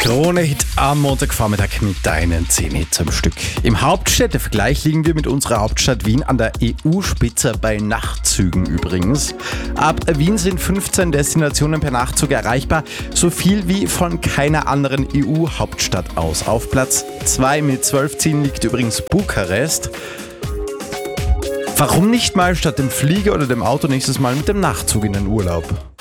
Krone-Hit am Montagvormittag mit deinen 10 Hits am Stück. Im Hauptstädtevergleich liegen wir mit unserer Hauptstadt Wien an der EU-Spitze bei Nachtzügen übrigens. Ab Wien sind 15 Destinationen per Nachtzug erreichbar, so viel wie von keiner anderen EU-Hauptstadt aus. Auf Platz 2 mit 12 Zielen liegt übrigens Bukarest. Warum nicht mal statt dem Flieger oder dem Auto nächstes Mal mit dem Nachtzug in den Urlaub?